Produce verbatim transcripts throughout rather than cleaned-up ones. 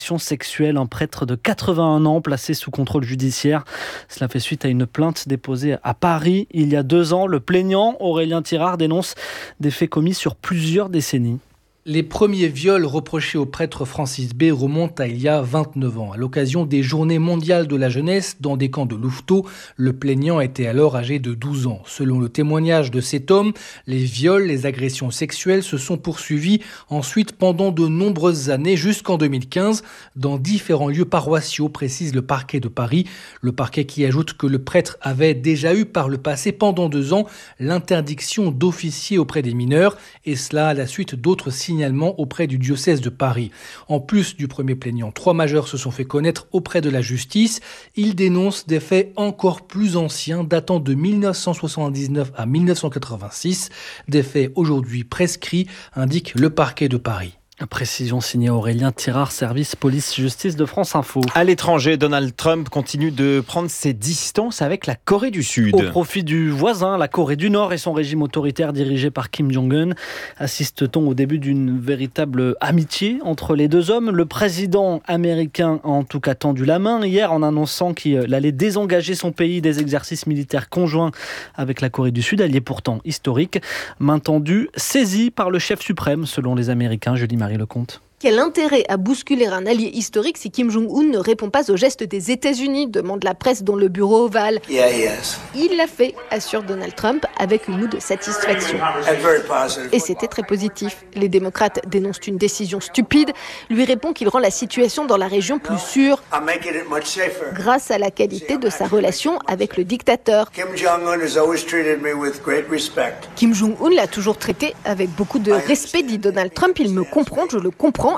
sexuelle, un prêtre de quatre-vingt-un ans placé sous contrôle judiciaire. Cela fait suite à une plainte déposée à Paris il y a deux ans. Le plaignant, Aurélien Tirard, dénonce des faits commis sur plusieurs décennies. Les premiers viols reprochés au prêtre Francis B remontent à il y a vingt-neuf ans. À l'occasion des Journées mondiales de la jeunesse dans des camps de Louveteaux, le plaignant était alors âgé de douze ans. Selon le témoignage de cet homme, les viols, les agressions sexuelles se sont poursuivis ensuite pendant de nombreuses années jusqu'en deux mille quinze dans différents lieux paroissiaux, précise le parquet de Paris. Le parquet qui ajoute que le prêtre avait déjà eu par le passé pendant deux ans l'interdiction d'officier auprès des mineurs et cela à la suite d'autres signalements auprès du diocèse de Paris. En plus du premier plaignant, trois majeurs se sont fait connaître auprès de la justice. Ils dénoncent des faits encore plus anciens, datant de mille neuf cent soixante-dix-neuf à mille neuf cent quatre-vingt-six. Des faits aujourd'hui prescrits, indique le parquet de Paris. Précision signée Aurélien Tirard, service police-justice de France Info. À l'étranger, Donald Trump continue de prendre ses distances avec la Corée du Sud. Au profit du voisin, la Corée du Nord et son régime autoritaire dirigé par Kim Jong-un. Assiste-t-on au début d'une véritable amitié entre les deux hommes ? Le président américain a en tout cas tendu la main hier en annonçant qu'il allait désengager son pays des exercices militaires conjoints avec la Corée du Sud, allié pourtant historique. Main tendue, saisie par le chef suprême selon les Américains. Julie Marie Lecomte. Quel intérêt à bousculer un allié historique si Kim Jong-un ne répond pas au geste des États-Unis, demande la presse dans le bureau ovale. Yeah, yes. Il l'a fait, assure Donald Trump, avec une moue de satisfaction. Et c'était très positif. Les démocrates dénoncent une décision stupide, lui répond qu'il rend la situation dans la région plus sûre grâce à la qualité de sa relation avec le dictateur. Kim Jong-un has always treated me with great respect. Kim Jong-un l'a toujours traité avec beaucoup de respect, dit Donald Trump. Il me comprend, je le comprends.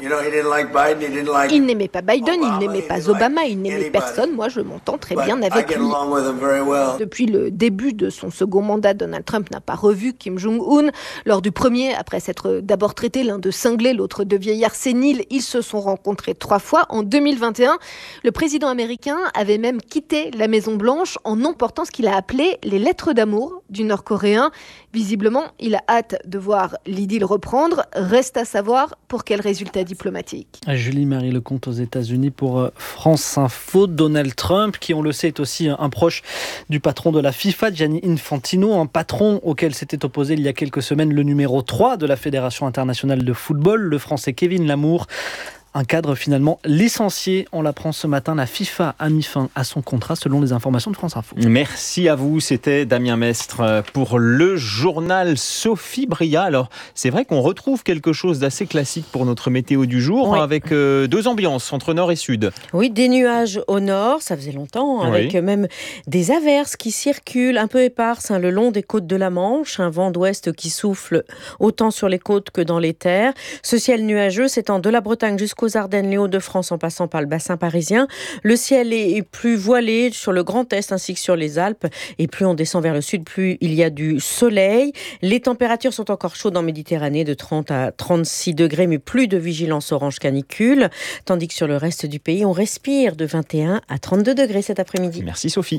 Il n'aimait pas Biden, il n'aimait pas Obama, il n'aimait personne. Moi, je m'entends très bien avec lui. Depuis le début de son second mandat, Donald Trump n'a pas revu Kim Jong-un. Lors du premier, après s'être d'abord traité l'un de cinglé, l'autre de vieillard sénile, ils se sont rencontrés trois fois. En deux mille vingt et un, le président américain avait même quitté la Maison-Blanche en emportant ce qu'il a appelé les lettres d'amour du Nord-Coréen. Visiblement, il a hâte de voir l'idylle reprendre. Reste à savoir pour quel résultat diplomatique. Julie-Marie Lecomte aux États-Unis pour France Info. Donald Trump, qui on le sait est aussi un proche du patron de la FIFA, Gianni Infantino, un patron auquel s'était opposé il y a quelques semaines le numéro trois de la Fédération internationale de football, le français Kevin Lamour. Un cadre finalement licencié, on l'apprend ce matin, la FIFA a mis fin à son contrat selon les informations de France Info. Merci à vous, c'était Damien Mestre pour le journal. Sophie Bria. Alors c'est vrai qu'on retrouve quelque chose d'assez classique pour notre météo du jour, oui. avec euh, deux ambiances entre nord et sud. Oui, des nuages au nord, ça faisait longtemps, oui. avec même des averses qui circulent un peu éparses hein, le long des côtes de la Manche, un vent d'ouest qui souffle autant sur les côtes que dans les terres. Ce ciel nuageux s'étend de la Bretagne jusqu'au aux Ardennes, les Hauts-de-France en passant par le bassin parisien. Le ciel est plus voilé sur le Grand Est ainsi que sur les Alpes. Et plus on descend vers le sud, plus il y a du soleil. Les températures sont encore chaudes en Méditerranée, de trente à trente-six degrés, mais plus de vigilance orange canicule. Tandis que sur le reste du pays, on respire de vingt et un à trente-deux degrés cet après-midi. Merci Sophie.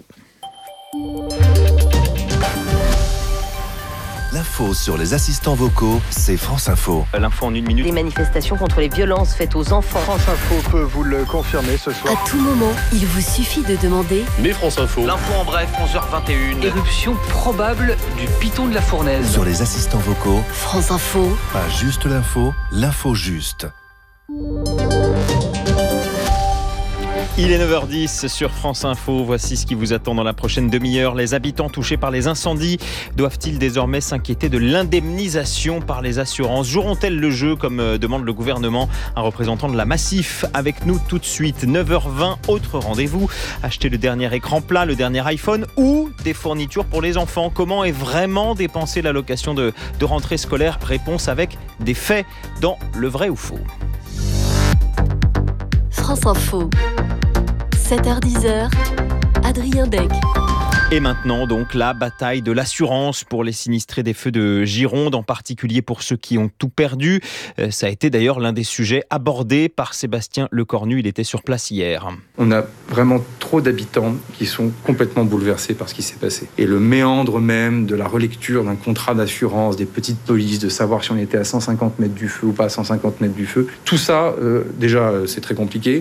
L'info sur les assistants vocaux, c'est France Info. L'info en une minute. Les manifestations contre les violences faites aux enfants. France Info peut vous le confirmer ce soir. À tout moment, il vous suffit de demander. Mais France Info. L'info en bref, onze heures vingt et une. Éruption probable du piton de la Fournaise. Sur les assistants vocaux. France Info. Pas juste l'info, l'info juste. Il est neuf heures dix sur France Info. Voici ce qui vous attend dans la prochaine demi-heure. Les habitants touchés par les incendies doivent-ils désormais s'inquiéter de l'indemnisation par les assurances ? Joueront-elles le jeu comme demande le gouvernement ? Un représentant de la Massif avec nous tout de suite. neuf heures vingt, autre rendez-vous. Acheter le dernier écran plat, le dernier iPhone ou des fournitures pour les enfants. Comment est vraiment dépensée l'allocation de, de rentrée scolaire ? Réponse avec des faits dans le vrai ou faux. France Info. sept heures dix, Adrien Deck. Et maintenant, donc, la bataille de l'assurance pour les sinistrés des feux de Gironde, en particulier pour ceux qui ont tout perdu. Euh, ça a été d'ailleurs l'un des sujets abordés par Sébastien Lecornu. Il était sur place hier. On a vraiment trop d'habitants qui sont complètement bouleversés par ce qui s'est passé. Et le méandre même de la relecture d'un contrat d'assurance, des petites polices, de savoir si on était à cent cinquante mètres du feu ou pas à cent cinquante mètres du feu, tout ça, euh, déjà, c'est très compliqué.